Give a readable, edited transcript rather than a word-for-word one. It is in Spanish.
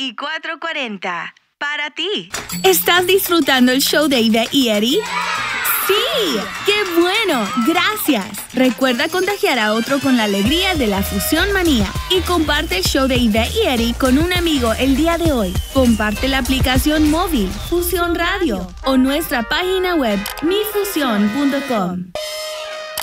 y 4:40. Para ti. ¿Estás disfrutando el show de Ivette y Eddie? ¡Sí! ¡Qué bueno! ¡Gracias! Recuerda contagiar a otro con la alegría de la Fusión Manía y comparte el show de Ivette y Eddie con un amigo el día de hoy. Comparte la aplicación móvil Fusión Radio o nuestra página web mifusión.com.